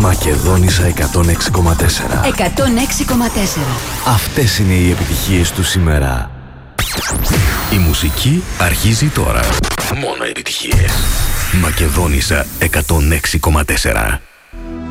Μακεδόνισσα 106,4. 106,4. Αυτές είναι οι επιτυχίες του σήμερα. Η μουσική αρχίζει τώρα. Μόνο επιτυχίες. Μακεδόνισσα 106,4.